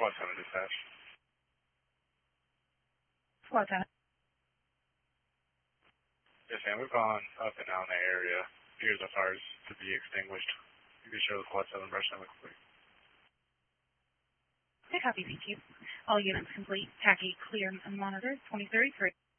Squad 7 dispatch. Squad 7. Yes, ma'am. We've gone up and down the area. Appears the fires to be extinguished. You can show the Squad 7 brush them quickly. Okay, copy, thank you. All units complete. Tacky clear and monitored 2033.